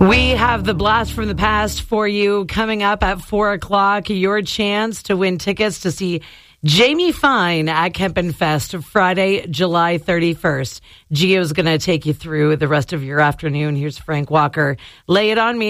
We have the blast from the past for you coming up at 4 o'clock. Your chance to win tickets to see Jamie Fine at Kempenfest Friday, July 31st. Gio's going to take you through the rest of your afternoon. Here's Frank Walker. Lay it on me.